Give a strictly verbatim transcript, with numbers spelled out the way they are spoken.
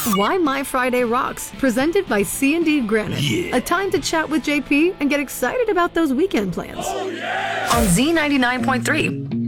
Why My Friday Rocks, presented by C and D Granite. Yeah. A time to chat with J P and get excited about those weekend plans. Oh, yeah. On Z ninety-nine point three.